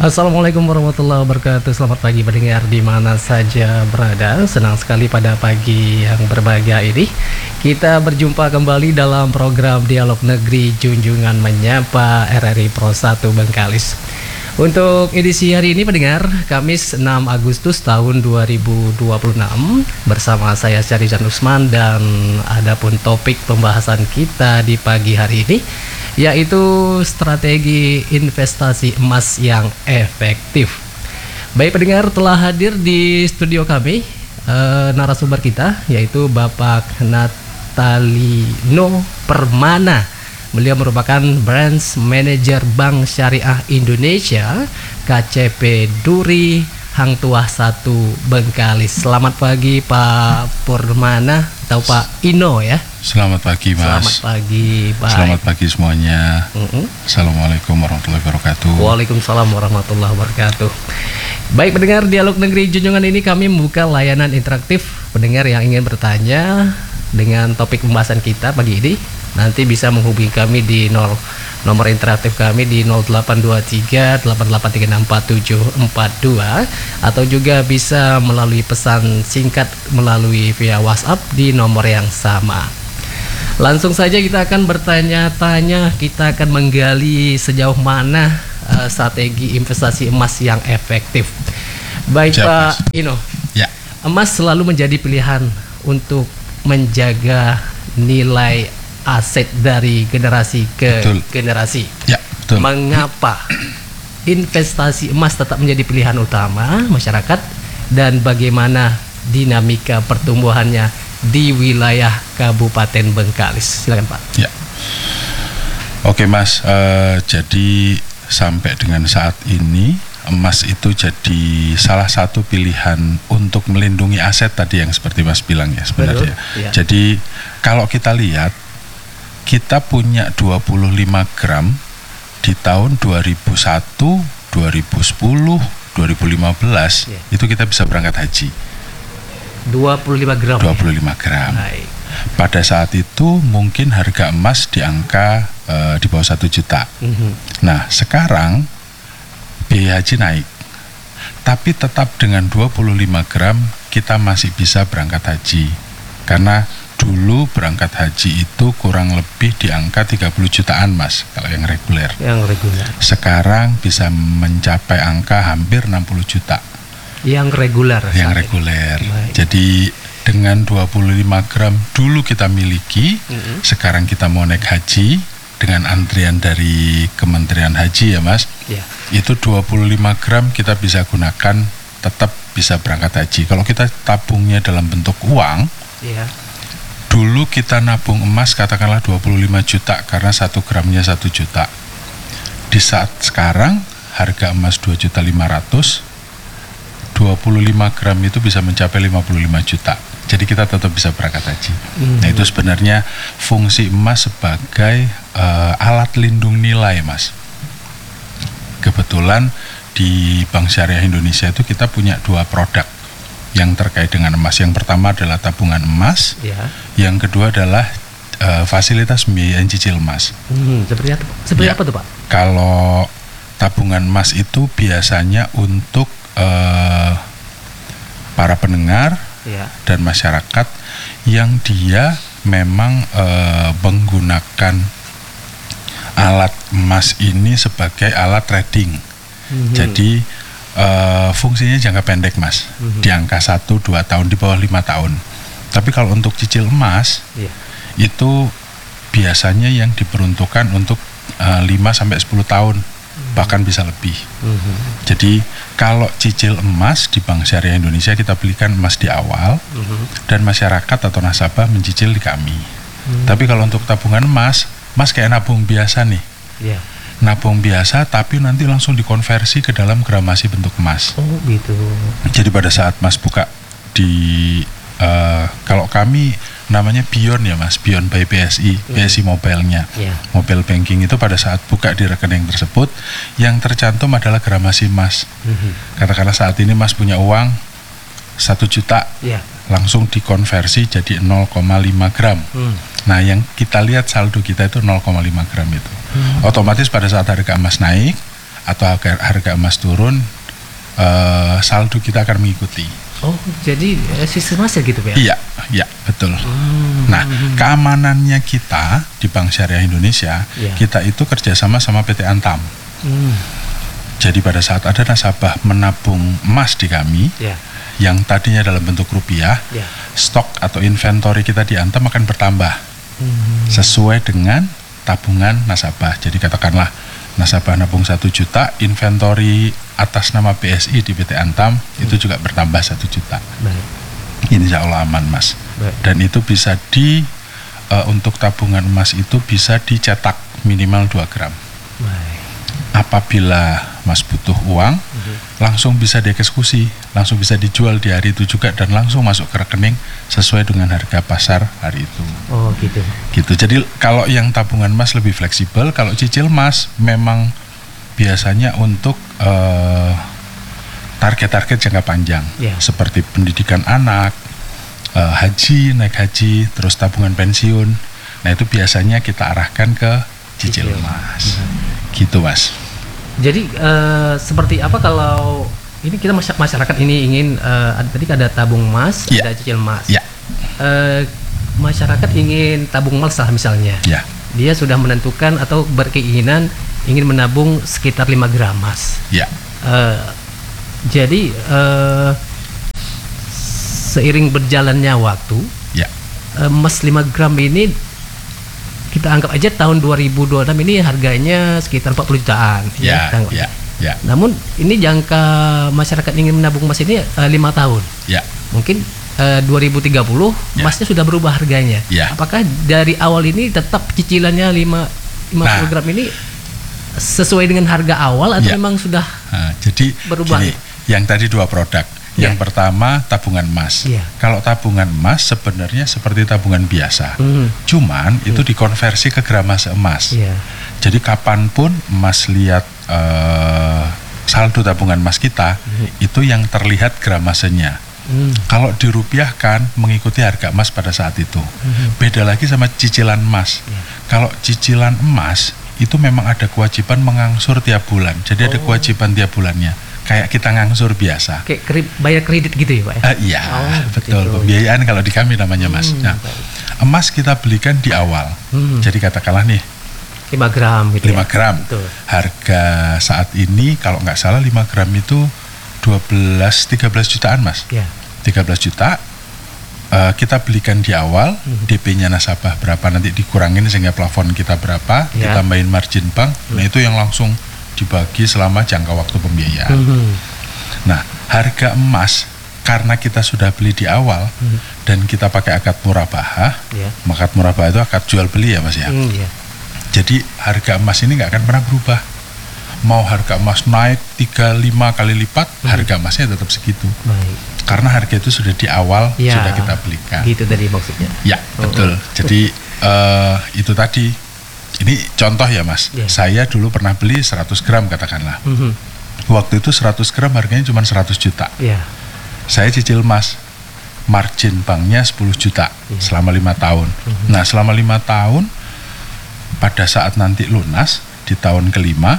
Assalamualaikum warahmatullahi wabarakatuh. Selamat pagi pendengar di mana saja berada. Senang sekali pada pagi yang berbahagia ini kita berjumpa kembali dalam program Dialog Negeri Junjungan Menyapa RRI Pro 1 Bengkalis. Untuk edisi hari ini pendengar, Kamis 6 Agustus tahun 2026 bersama saya Syahrizan Usman, dan adapun topik pembahasan kita di pagi hari ini yaitu strategi investasi emas yang efektif. Baik pendengar, telah hadir di studio kami narasumber kita yaitu Bapak Natalino Permana. Beliau merupakan Branch Manager Bank Syariah Indonesia KCP Duri Hang Tuah 1 Bengkalis. Selamat pagi Pak Permana atau Pak Ino ya. Selamat pagi Mas. Selamat pagi Pak. Selamat pagi semuanya. Assalamualaikum warahmatullahi wabarakatuh. Waalaikumsalam warahmatullahi wabarakatuh. Baik pendengar, Dialog Negeri Junjungan ini kami membuka layanan interaktif. Pendengar yang ingin bertanya dengan topik pembahasan kita pagi ini nanti bisa menghubungi kami di nomor interaktif kami di 0823 88364742 atau juga bisa melalui pesan singkat melalui via WhatsApp di nomor yang sama. Langsung saja kita akan bertanya-tanya, kita akan menggali sejauh mana strategi investasi emas yang efektif. Baik Pak Ino, ya. Emas selalu menjadi pilihan untuk menjaga nilai aset dari generasi ke generasi. Ya, betul. Mengapa investasi emas tetap menjadi pilihan utama masyarakat dan bagaimana dinamika pertumbuhannya di wilayah Kabupaten Bengkalis? Silakan Pak. Ya. Oke Mas, jadi sampai dengan saat ini emas itu jadi salah satu pilihan untuk melindungi aset tadi yang seperti Mas bilang ya sebenarnya. Betul, ya. Jadi kalau kita lihat, kita punya 25 gram di tahun 2001, 2010, 2015 ya. Itu kita bisa berangkat haji. 25 gram. 25 gram. Baik. Pada saat itu mungkin harga emas di angka di bawah 1 juta. Nah, sekarang biaya haji naik. Tapi tetap dengan 25 gram kita masih bisa berangkat haji. Karena dulu berangkat haji itu kurang lebih di angka 30 jutaan Mas, kalau yang reguler. Yang reguler. Sekarang bisa mencapai angka hampir 60 juta. Yang reguler. Yang reguler. Baik. Jadi dengan 25 gram dulu kita miliki, sekarang kita mau naik haji dengan antrian dari Kementerian Haji ya Mas. Ya. Itu 25 gram kita bisa gunakan, tetap bisa berangkat haji. Kalau kita tabungnya dalam bentuk uang, Ya. dulu kita nabung emas katakanlah 25 juta karena 1 gramnya 1 juta. Di saat sekarang harga emas 2.500.000, 25 gram itu bisa mencapai 55 juta. Jadi kita tetap bisa berangkat haji. Nah itu sebenarnya fungsi emas sebagai alat lindung nilai Mas. Kebetulan di Bank Syariah Indonesia itu kita punya 2 produk yang terkait dengan emas. Yang pertama adalah tabungan emas, Ya. yang kedua adalah fasilitas pembiayaan cicil emas. Seperti apa tuh Pak? Kalau tabungan emas itu biasanya untuk para pendengar Ya. dan masyarakat yang dia memang menggunakan alat emas ini sebagai alat trading. Jadi fungsinya jangka pendek Mas, di angka 1-2 tahun, di bawah 5 tahun. Tapi kalau untuk cicil emas, itu biasanya yang diperuntukkan untuk 5-10 tahun, bahkan bisa lebih. Jadi kalau cicil emas di Bank Syariah Indonesia kita belikan emas di awal, dan masyarakat atau nasabah mencicil di kami. Tapi kalau untuk tabungan emas, Mas kayak nabung biasa nih. Ya. Nabung biasa tapi nanti langsung dikonversi ke dalam gramasi bentuk emas. Oh gitu. Jadi pada saat Mas buka di kalau kami namanya Beyond ya Mas, Beyond by BSI, BSI Mobile-nya. Ya. Mobile banking itu pada saat buka di rekening tersebut yang tercantum adalah gramasi emas. Katakanlah saat ini Mas punya uang 1 juta, Ya. langsung dikonversi jadi 0,5 gram. Nah, yang kita lihat saldo kita itu 0,5 gram itu. Otomatis pada saat harga emas naik, atau harga emas turun, saldo kita akan mengikuti. Oh, jadi sistem emas ya gitu Pak? Iya, iya betul. Nah, keamanannya kita di Bank Syariah Indonesia, kita itu kerjasama sama PT Antam. Jadi pada saat ada nasabah menabung emas di kami, yang tadinya dalam bentuk rupiah, stok atau inventory kita di Antam akan bertambah sesuai dengan tabungan nasabah. Jadi katakanlah nasabah nabung 1 juta, inventory atas nama BSI di PT Antam itu juga bertambah 1 juta. Insya Allah aman Mas. Dan itu bisa untuk tabungan emas itu bisa dicetak minimal 2 gram. Apabila Mas butuh uang, langsung bisa dieksekusi, langsung bisa dijual di hari itu juga dan langsung masuk ke rekening sesuai dengan harga pasar hari itu. Oh gitu. Gitu. Jadi kalau yang tabungan emas lebih fleksibel, kalau cicil emas memang biasanya untuk target-target jangka panjang, seperti pendidikan anak, haji, naik haji, terus tabungan pensiun. Nah itu biasanya kita arahkan ke cicil emas. Gitu Mas. Jadi seperti apa kalau ini kita masyarakat ini ingin tadi ada tabung emas, ada cicil emas. Masyarakat ingin tabung emas lah misalnya. Dia sudah menentukan atau berkeinginan ingin menabung sekitar 5 gram emas. Jadi seiring berjalannya waktu, emas 5 gram ini kita anggap aja tahun 2026 ini harganya sekitar 40 jutaan. Namun ini jangka masyarakat ingin menabung emas ini 5 tahun. Mungkin 2030 emasnya sudah berubah harganya. Apakah dari awal ini tetap cicilannya 50 gram ini sesuai dengan harga awal atau memang sudah jadi berubah? Gini, yang tadi 2 produk. Yang pertama tabungan emas. Kalau tabungan emas sebenarnya seperti tabungan biasa, cuman itu dikonversi ke gramase emas. Jadi kapanpun emas lihat saldo tabungan emas kita, itu yang terlihat gramasenya. Kalau dirupiahkan mengikuti harga emas pada saat itu. Beda lagi sama cicilan emas. Kalau cicilan emas itu memang ada kewajiban mengangsur tiap bulan. Jadi ada kewajiban tiap bulannya. Kayak kita ngangsur biasa. Kayak bayar kredit gitu ya Pak? Iya, betul. Gitu. Pembiayaan kalau di kami namanya Mas. Nah, emas kita belikan di awal. Jadi katakanlah nih 5 gram gitu 5 gram. Betul. Harga saat ini kalau nggak salah 5 gram itu 13 jutaan Mas. 13 juta. Kita belikan di awal, DP-nya nasabah berapa nanti dikurangin sehingga plafon kita berapa, ditambahin margin bank. Nah, itu yang langsung dibagi selama jangka waktu pembiayaan. Nah, harga emas karena kita sudah beli di awal dan kita pakai akad murabahah, akad murabahah itu akad jual beli ya Mas ya. Jadi harga emas ini nggak akan pernah berubah. Mau harga emas naik 3-5 kali lipat, harga emasnya tetap segitu. Karena harga itu sudah di awal sudah kita belikan. Gitu tadi maksudnya. Ya, betul. Jadi itu tadi. Ini contoh ya Mas, saya dulu pernah beli 100 gram katakanlah. Waktu itu 100 gram harganya cuma 100 juta. Saya cicil emas, margin banknya 10 juta selama 5 tahun. Nah selama 5 tahun, pada saat nanti lunas di tahun kelima,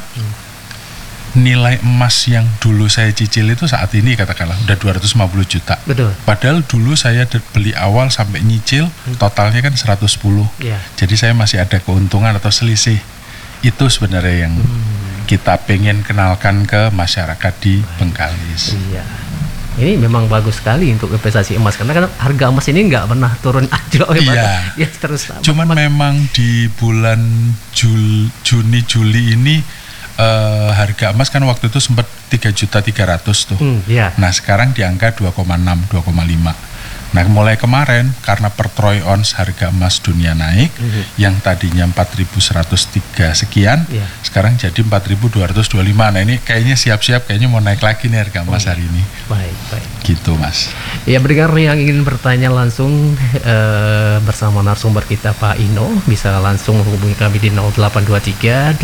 nilai emas yang dulu saya cicil itu saat ini katakanlah udah 250 juta. Betul. Padahal dulu saya beli awal sampai nyicil totalnya kan 110. Jadi saya masih ada keuntungan atau selisih. Itu sebenarnya yang kita pengen kenalkan ke masyarakat di Bengkalis. Ini memang bagus sekali untuk investasi emas karena kan harga emas ini nggak pernah turun anjlok ya terus. Cuman memang di bulan Juni Juli ini harga emas kan waktu itu sempat 3.300.000 tuh. Nah sekarang di angka 2,6, 2,5. Nah mulai kemarin karena per troy ounce harga emas dunia naik, yang tadinya 4.103 sekian, sekarang jadi 4.225. Nah ini kayaknya siap-siap kayaknya mau naik lagi nih harga emas hari ini. Baik. Gitu Mas. Ya pendengar yang ingin bertanya langsung bersama narasumber kita Pak Ino bisa langsung menghubungi kami di 0823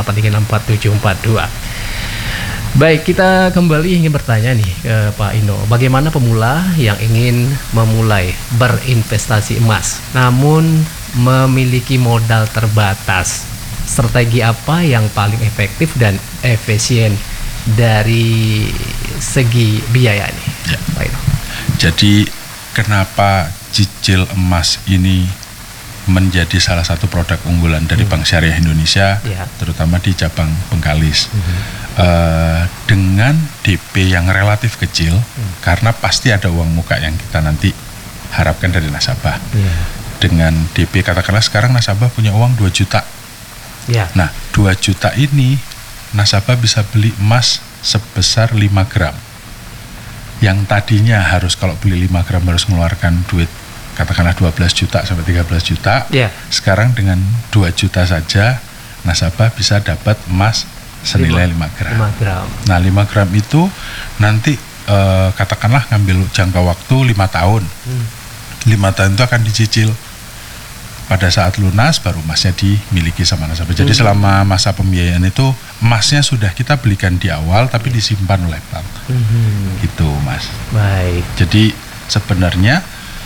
88364742. Baik, kita kembali ingin bertanya nih ke Pak Ino, bagaimana pemula yang ingin memulai berinvestasi emas namun memiliki modal terbatas? strategi apa yang paling efektif dan efisien dari segi biaya ini? Ya. Baik. Jadi kenapa cicil emas ini menjadi salah satu produk unggulan dari Bank Syariah Indonesia, terutama di cabang Bengkalis, dengan DP yang relatif kecil, karena pasti ada uang muka yang kita nanti harapkan dari nasabah. Dengan DP katakanlah sekarang nasabah punya uang 2 juta. Nah 2 juta ini nasabah bisa beli emas sebesar 5 gram. Yang tadinya harus kalau beli 5 gram harus mengeluarkan duit katakanlah 12 juta sampai 13 juta. Sekarang dengan 2 juta saja nasabah bisa dapat emas senilai 5 gram. 5 gram. Nah 5 gram itu nanti katakanlah ngambil jangka waktu 5 tahun. 5 tahun itu akan dicicil. Pada saat lunas baru emasnya dimiliki sama nasabah. Jadi selama masa pembiayaan itu emasnya sudah kita belikan di awal tapi disimpan oleh bank. Gitu Mas. Baik. Jadi sebenarnya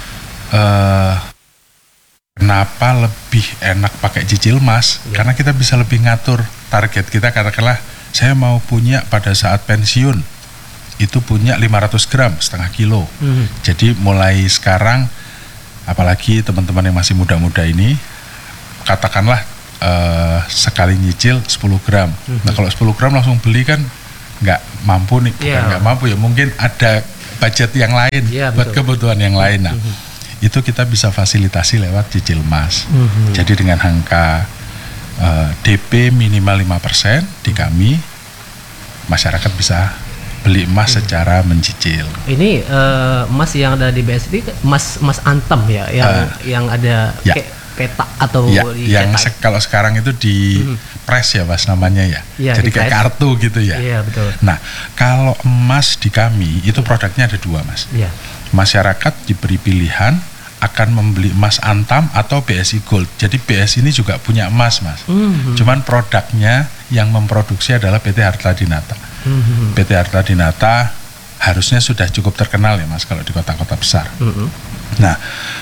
kenapa lebih enak pakai cicil emas? Karena kita bisa lebih ngatur target kita. Katakanlah saya mau punya pada saat pensiun itu punya 500 gram setengah kilo. Jadi mulai sekarang, apalagi teman-teman yang masih muda-muda ini, katakanlah sekali nyicil 10 gram. Nah kalau 10 gram langsung beli kan nggak mampu nih, bukan nggak mampu ya, mungkin ada budget yang lain buat kebutuhan yang lain. Nah itu kita bisa fasilitasi lewat cicil emas. Jadi dengan angka DP minimal 5% di kami, masyarakat bisa beli emas secara mencicil. Ini emas yang ada di BSD emas antam ya, yang ada kayak peta atau yang kalau sekarang itu di press ya Mas namanya ya. Jadi kayak kartu gitu ya. Iya betul. Nah kalau emas di kami itu produknya ada 2 Mas. Masyarakat diberi pilihan akan membeli emas antam atau BSI Gold. Jadi BSI ini juga punya emas Mas. Cuman produknya yang memproduksi adalah PT Harta Dinata. PT Harta Dinata harusnya sudah cukup terkenal ya Mas kalau di kota-kota besar. Nah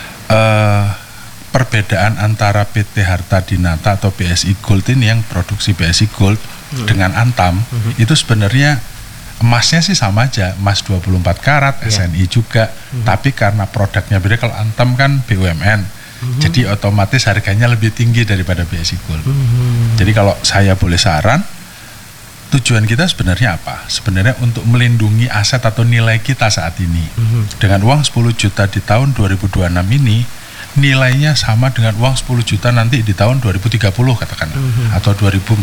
perbedaan antara PT Harta Dinata atau BSI Gold ini, yang produksi BSI Gold dengan antam itu sebenarnya emasnya sih sama aja, emas 24 karat, SNI juga, tapi karena produknya beda. Kalau antam kan BUMN, jadi otomatis harganya lebih tinggi daripada BSI Gold. Jadi kalau saya boleh saran, tujuan kita sebenarnya apa? Sebenarnya untuk melindungi aset atau nilai kita saat ini. Dengan uang 10 juta di tahun 2026 ini, nilainya sama dengan uang 10 juta nanti di tahun 2030 katakanlah, atau 2045.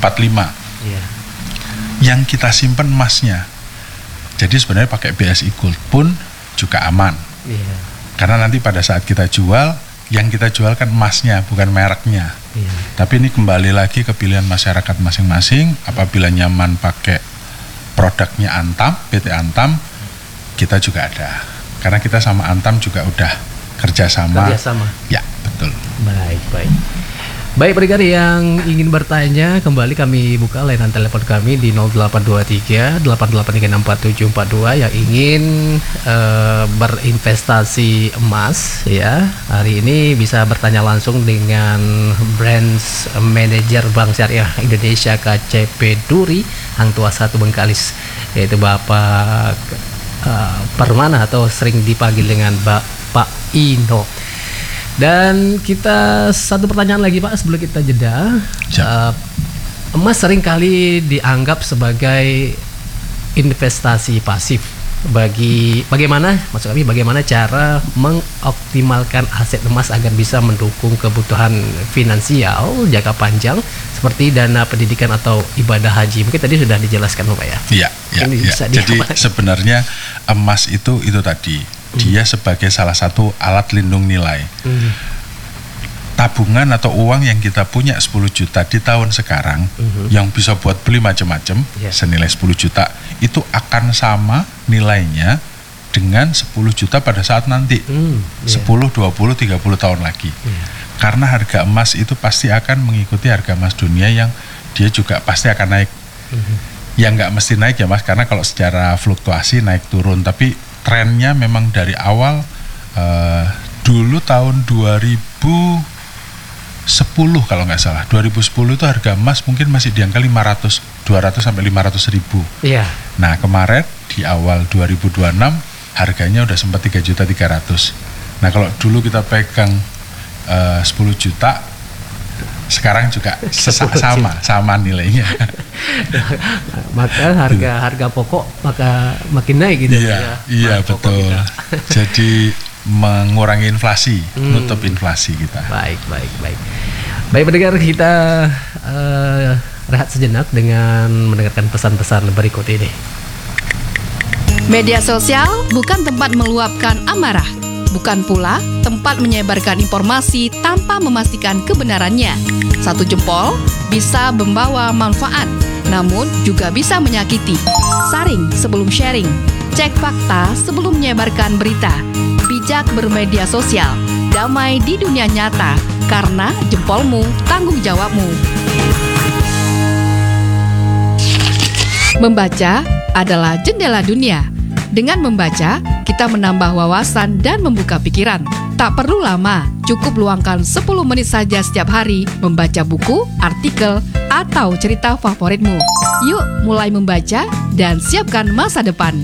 Yang kita simpan emasnya. Jadi sebenarnya pakai BSI Gold pun juga aman. Karena nanti pada saat kita jual, yang kita jual kan emasnya, bukan mereknya. Tapi ini kembali lagi ke pilihan masyarakat masing-masing. Apabila nyaman pakai produknya Antam, PT Antam, kita juga ada. Karena kita sama Antam juga udah kerjasama. Ya, betul. Baik. Baik pendengar yang ingin bertanya, kembali kami buka layanan telepon kami di 0823 88364742 yang ingin berinvestasi emas ya. Hari ini bisa bertanya langsung dengan Branch Manager Bank Syariah Indonesia KCP Duri, Hang Tuah 1 Bengkalis, yaitu Bapak Permana atau sering dipanggil dengan Pak Ino. Dan kita satu pertanyaan lagi Pak sebelum kita jeda. Emas sering kali dianggap sebagai investasi pasif. Bagaimana cara mengoptimalkan aset emas agar bisa mendukung kebutuhan finansial jangka panjang seperti dana pendidikan atau ibadah haji? Mungkin tadi sudah dijelaskan Pak ya. Iya. Jadi sebenarnya emas itu tadi. Dia sebagai salah satu alat lindung nilai. Tabungan atau uang yang kita punya 10 juta di tahun sekarang, yang bisa buat beli macam-macam, senilai 10 juta, itu akan sama nilainya dengan 10 juta pada saat nanti, 10, 20, 30 tahun lagi. Karena harga emas itu pasti akan mengikuti harga emas dunia yang dia juga pasti akan naik. Yang nggak mesti naik ya Mas, karena kalau secara fluktuasi naik turun, tapi trennya memang dari awal dulu tahun 2015 kalau nggak salah. 2010 itu harga emas mungkin masih di angka 200 sampai 500 ribu. Iya. Nah kemarin di awal 2026 harganya udah sempat 3.300.000. Nah kalau dulu kita pegang 10 juta, sekarang juga sama nilainya. Maka harga pokok maka makin naik gitu. Iya betul. Jadi mengurangi inflasi, nutup inflasi kita. Baik. Baik pendengar, kita rehat sejenak dengan mendengarkan pesan-pesan berikut ini. Media sosial bukan tempat meluapkan amarah, bukan pula tempat menyebarkan informasi tanpa memastikan kebenarannya. Satu jempol bisa membawa manfaat, namun juga bisa menyakiti. Saring sebelum sharing, cek fakta sebelum menyebarkan berita. Bijak bermedia sosial, damai di dunia nyata, karena jempolmu tanggung jawabmu. Membaca adalah jendela dunia. Dengan membaca, kita menambah wawasan dan membuka pikiran. Tak perlu lama, cukup luangkan 10 menit saja setiap hari membaca buku, artikel, atau cerita favoritmu. Yuk mulai membaca dan siapkan masa depan.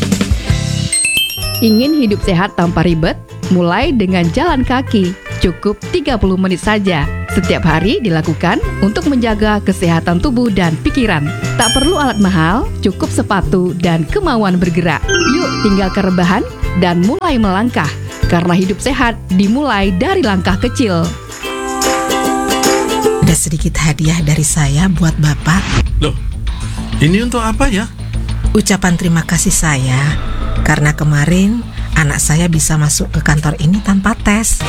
Ingin hidup sehat tanpa ribet? Mulai dengan jalan kaki. Cukup 30 menit saja. Setiap hari dilakukan untuk menjaga kesehatan tubuh dan pikiran. Tak perlu alat mahal, cukup sepatu dan kemauan bergerak. Yuk tinggalkan rebahan dan mulai melangkah. Karena hidup sehat dimulai dari langkah kecil. Ada sedikit hadiah dari saya buat Bapak. Loh, ini untuk apa ya? Ucapan terima kasih saya karena kemarin anak saya bisa masuk ke kantor ini tanpa tes.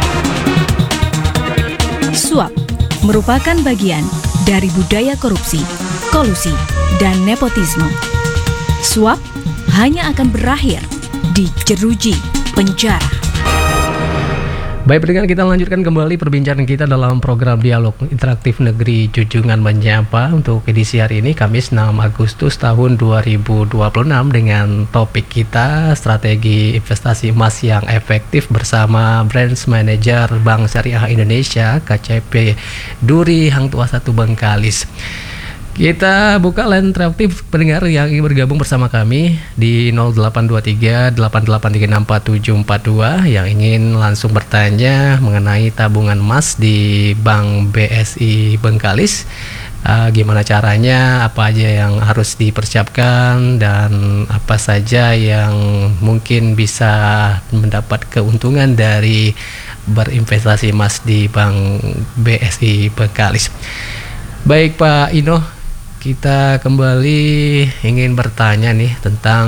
Suap merupakan bagian dari budaya korupsi, kolusi, dan nepotisme. Suap hanya akan berakhir di jeruji penjara. Baik pendengar, kita lanjutkan kembali perbincangan kita dalam program Dialog Interaktif Negeri Junjungan Menyapa untuk edisi hari ini, Kamis 6 Agustus tahun 2026, dengan topik kita strategi investasi emas yang efektif bersama Branch Manager Bank Syariah Indonesia KCP Duri Hang Tuah 1 Bengkalis. Kita buka line interaktif pendengar yang ingin bergabung bersama kami di 0823 88364742 yang ingin langsung bertanya mengenai tabungan emas di Bank BSI Bengkalis. Gimana caranya, apa aja yang harus dipersiapkan, dan apa saja yang mungkin bisa mendapat keuntungan dari berinvestasi emas di Bank BSI Bengkalis. Baik Pak Ino, kita kembali ingin bertanya nih tentang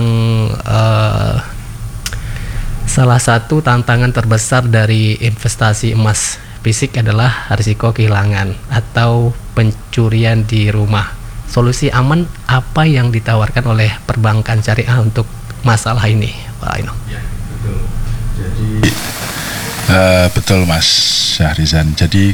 salah satu tantangan terbesar dari investasi emas fisik adalah risiko kehilangan atau pencurian di rumah. Solusi aman apa yang ditawarkan oleh perbankan syariah untuk masalah ini, Pak Ino? Ya, betul. Jadi betul Mas Syahrizan. Jadi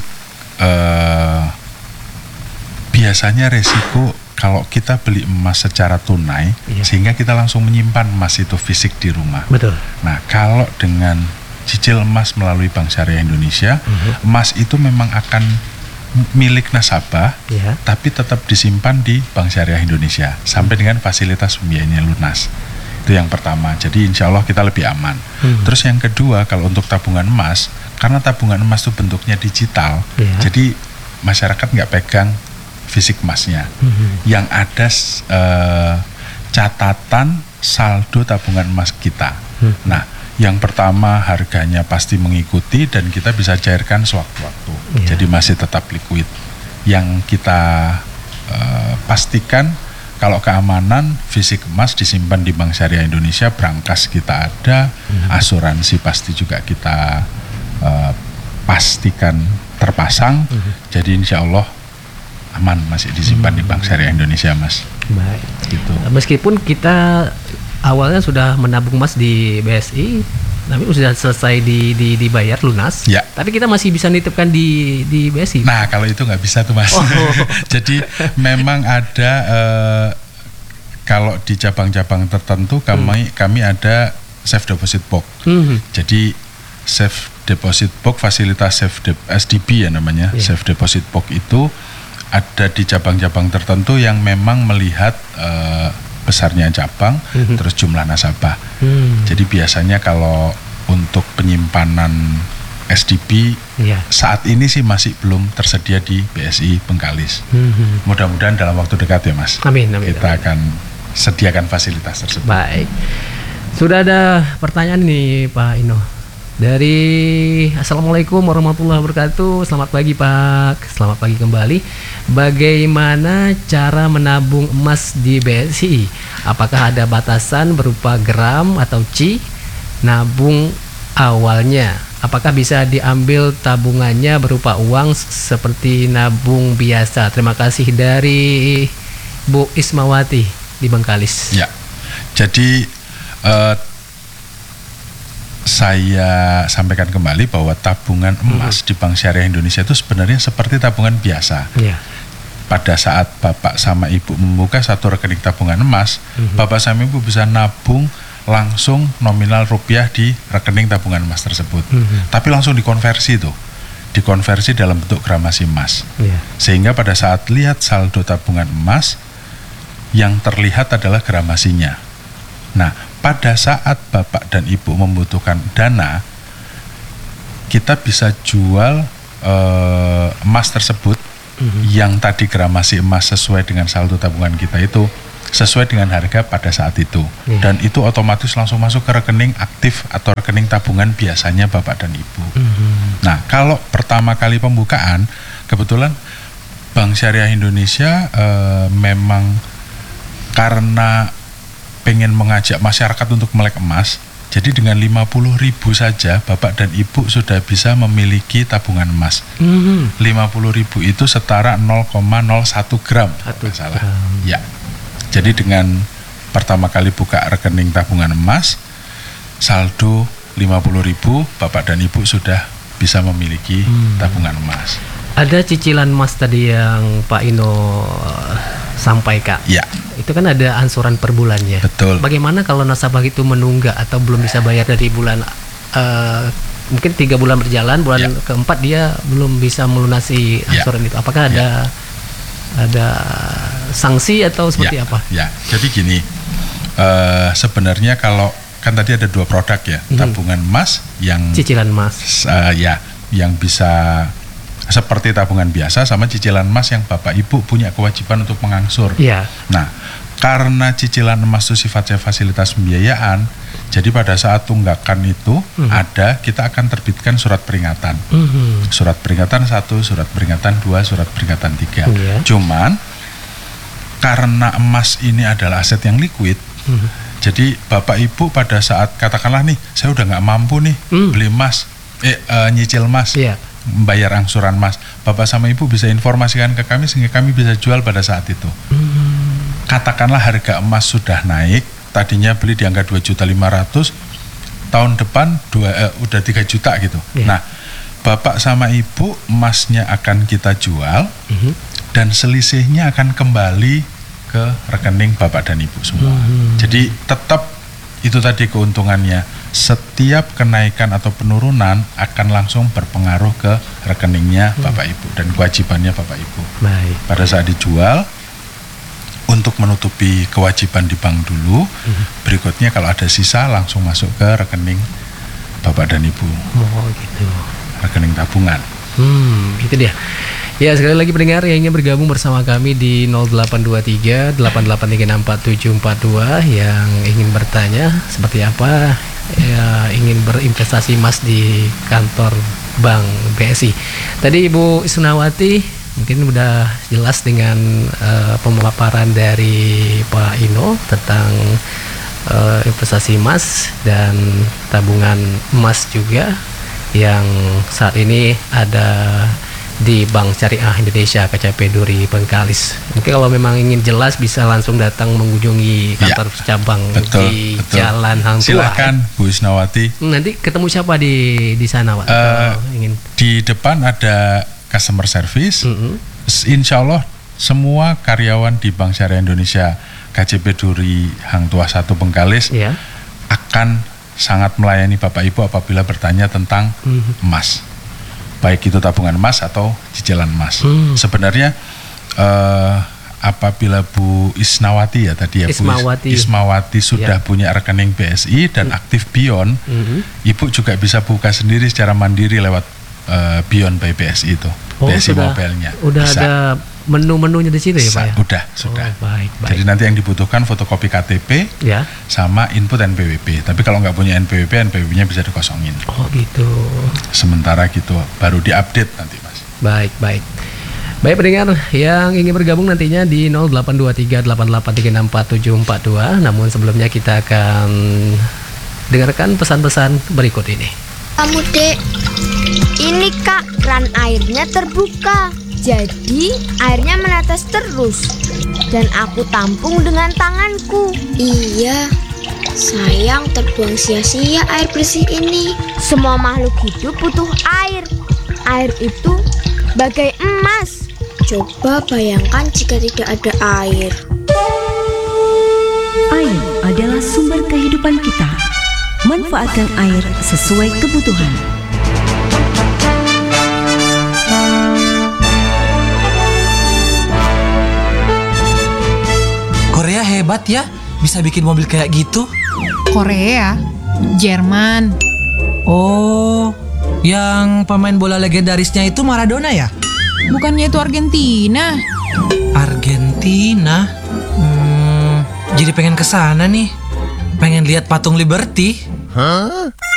biasanya resiko kalau kita beli emas secara tunai, sehingga kita langsung menyimpan emas itu fisik di rumah. Betul. Nah, kalau dengan cicil emas melalui Bank Syariah Indonesia, emas itu memang akan milik nasabah, tapi tetap disimpan di Bank Syariah Indonesia sampai dengan fasilitas pembiayaan lunas. Itu yang pertama. Jadi insya Allah kita lebih aman. Terus yang kedua, kalau untuk tabungan emas, karena tabungan emas itu bentuknya digital, jadi masyarakat nggak pegang fisik emasnya. Yang ada catatan saldo tabungan emas kita. Nah, yang pertama harganya pasti mengikuti dan kita bisa cairkan sewaktu-waktu. Jadi masih tetap liquid. Yang kita pastikan kalau keamanan fisik emas disimpan di Bank Syariah Indonesia, brankas kita ada, asuransi pasti juga kita pastikan terpasang. Jadi insya Allah aman, masih disimpan di Bank Syariah Indonesia, Mas. Baik. Gitu. Meskipun kita awalnya sudah menabung emas di BSI, tapi sudah selesai dibayar lunas, tapi kita masih bisa nitipkan di BSI. Nah, kalau itu nggak bisa tuh, Mas. Jadi memang ada kalau di cabang-cabang tertentu kami ada safe deposit box. Jadi safe deposit box, fasilitas SDB ya namanya, safe deposit box itu ada di cabang-cabang tertentu yang memang melihat besarnya cabang, terus jumlah nasabah. Jadi biasanya kalau untuk penyimpanan SDB saat ini sih masih belum tersedia di BSI Bengkalis. Mudah-mudahan dalam waktu dekat ya Mas. Amin. Kita akan sediakan fasilitas tersebut. Baik. Sudah ada pertanyaan nih Pak Ino. Dari Assalamualaikum warahmatullahi wabarakatuh. Selamat pagi Pak. Selamat pagi kembali. Bagaimana cara menabung emas di BSI? Apakah ada batasan berupa gram atau ci nabung awalnya? Apakah bisa diambil tabungannya berupa uang seperti nabung biasa? Terima kasih dari Bu Ismawati di Bengkalis. Ya. Jadi saya sampaikan kembali bahwa tabungan emas di Bank Syariah Indonesia itu sebenarnya seperti tabungan biasa. Pada saat Bapak sama Ibu membuka satu rekening tabungan emas, Bapak sama Ibu bisa nabung langsung nominal rupiah di rekening tabungan emas tersebut. Tapi langsung dikonversi dalam bentuk gramasi emas. Sehingga pada saat lihat saldo tabungan emas, yang terlihat adalah gramasinya. Nah, pada saat Bapak dan Ibu membutuhkan dana, kita bisa jual emas tersebut yang tadi gramasi emas sesuai dengan saldo tabungan kita itu sesuai dengan harga pada saat itu. Dan itu otomatis langsung masuk ke rekening aktif atau rekening tabungan biasanya Bapak dan Ibu. Nah, kalau pertama kali pembukaan, kebetulan Bank Syariah Indonesia memang karena pengen mengajak masyarakat untuk melek emas, jadi dengan 50.000 saja Bapak dan Ibu sudah bisa memiliki tabungan emas. 50.000 itu setara 0,01 gram. Salah. Ya. Jadi dengan pertama kali buka rekening tabungan emas, saldo 50.000, Bapak dan Ibu sudah bisa memiliki tabungan emas. Ada cicilan emas tadi yang Pak Ino sampaikan. Ya. Itu kan ada angsuran per bulannya. Betul. Bagaimana kalau nasabah itu menunggak atau belum bisa bayar dari bulan mungkin 3 bulan berjalan, bulan keempat dia belum bisa melunasi angsuran itu. Apakah ada sanksi atau seperti apa? Ya. Jadi gini, sebenarnya kalau kan tadi ada 2 produk ya, tabungan emas yang cicilan emas. Yang bisa seperti tabungan biasa sama cicilan emas yang Bapak Ibu punya kewajiban untuk mengangsur. Nah, karena cicilan emas itu sifatnya fasilitas pembiayaan, jadi pada saat tunggakan itu kita akan terbitkan surat peringatan. Surat peringatan 1, surat peringatan 2, surat peringatan 3. Cuman karena emas ini adalah aset yang liquid, jadi Bapak Ibu pada saat katakanlah nih, saya udah nggak mampu nih beli emas, nyicil emas. Membayar angsuran emas, Bapak sama Ibu bisa informasikan ke kami sehingga kami bisa jual pada saat itu. Katakanlah harga emas sudah naik, tadinya beli di angka 2.500.000, tahun depan udah 3 juta gitu. Nah, Bapak sama Ibu emasnya akan kita jual dan selisihnya akan kembali ke rekening Bapak dan Ibu semua. Jadi tetap itu tadi keuntungannya, setiap kenaikan atau penurunan akan langsung berpengaruh ke rekeningnya Bapak Ibu dan kewajibannya Bapak Ibu. Pada saat dijual, untuk menutupi kewajiban di bank dulu, berikutnya kalau ada sisa langsung masuk ke rekening Bapak dan Ibu. Gitu. Rekening tabungan. Itu dia. Ya, sekali lagi pendengar yang ingin bergabung bersama kami di 0823 88364742 yang ingin bertanya seperti apa ya, ingin berinvestasi emas di kantor Bank BSI. Tadi Ibu Isnawati mungkin udah jelas dengan pemaparan dari Pak Ino tentang investasi emas dan tabungan emas juga yang saat ini ada di Bank Syariah Indonesia KCP Duri Bengkalis. Mungkin kalau memang ingin jelas bisa langsung datang mengunjungi kantor cabang di Jalan Hang Tuah. Silakan Bu Isnawati. Nanti ketemu siapa di sana, Pak? Ingin. Di depan ada customer service. Insya Allah semua karyawan di Bank Syariah Indonesia KCP Duri Hang Tuah 1 Bengkalis akan sangat melayani Bapak Ibu apabila bertanya tentang emas, baik itu tabungan emas atau cicilan emas. Sebenarnya apabila Bu Ismawati ya tadi ya, Ismawati. Bu Ismawati sudah punya rekening BSI dan aktif Beyond, Ibu juga bisa buka sendiri secara mandiri lewat Beyond by BSI itu, BSI Mobile-nya. Udah bisa. ada menu-menunya di situ ya Pak ya? Sudah. Baik. Jadi nanti yang dibutuhkan fotokopi KTP Ya. sama input NPWP. Tapi kalau nggak punya NPWP, NPWP-nya bisa dikosongin. Oh gitu. Sementara gitu, baru diupdate nanti Mas. Baik. Baik pendengar yang ingin bergabung nantinya di 082388364742. Namun sebelumnya kita akan dengarkan pesan-pesan berikut ini. Kamu Dek, ini Kak, keran airnya terbuka. Jadi airnya menetes terus. Dan aku tampung dengan tanganku. Iya, sayang terbuang sia-sia air bersih ini. Semua makhluk hidup butuh air. Air itu bagai emas. Coba bayangkan jika tidak ada air. Air adalah sumber kehidupan kita. Manfaatkan air sesuai kebutuhan. Korea hebat ya, bisa bikin mobil kayak gitu. Korea, Jerman. Oh, yang pemain bola legendarisnya itu Maradona ya? Bukannya itu Argentina? Argentina? Jadi pengen kesana nih. Pengen lihat patung Liberty.